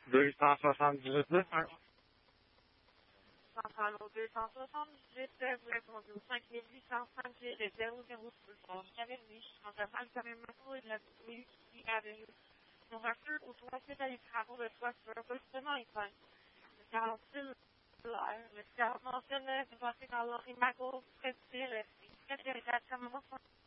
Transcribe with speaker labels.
Speaker 1: 278,
Speaker 2: Centrale au 278, vous répondez au 5805 de 00 Cavendish, entre Malcolm et de la Louis Avenue. Nous rassure au 3 suite à des travaux de toiture, justement et fin. Le 46 le 40 mentionne que passé dans l'Henri Mago, près du CLSC. 4 vérifications,